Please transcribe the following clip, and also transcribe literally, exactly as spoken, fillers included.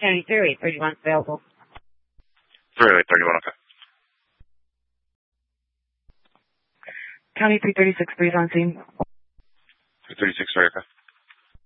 County three eight three one available. three eight three one, okay. County three thirty-six three is on scene. three thirty-six, sorry, okay.